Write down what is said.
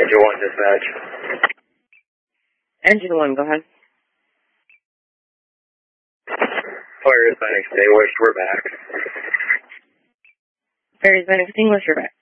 Engine 1 dispatch. Engine 1, go ahead. Fire has been extinguished, we're back. Fire has been extinguished, we're back.